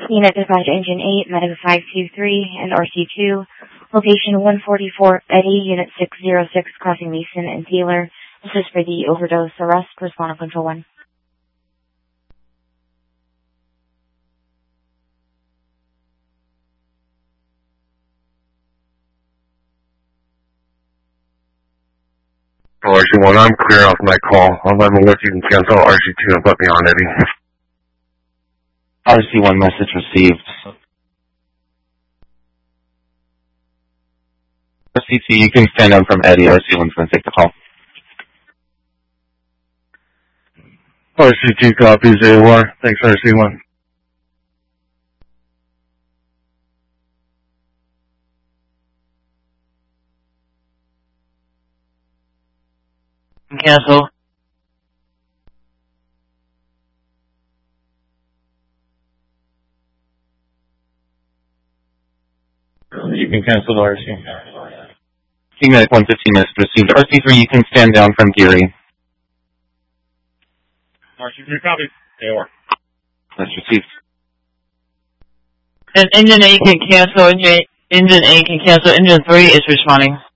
Unit Dispatch Engine 8, Medic 523, and RC2. Location 144 Eddy, Unit 606, crossing Mason and Taylor. This is for the overdose arrest. Respond to Control 1. RC1, I'm clear off my call. I'll let me know if you can cancel RC2 and put me on Eddy. RC1 message received. RC2, you can stand down from Eddy. RC1's going to take the call. RC2 copies AOR. Thanks, RC1. Cancel. You can cancel the RC. Medic 115 message received. RC3, you can stand down from Geary. RC3 copies AOR. Message received. And Engine 8 can cancel. Engine 8 can cancel. Engine 3 is responding.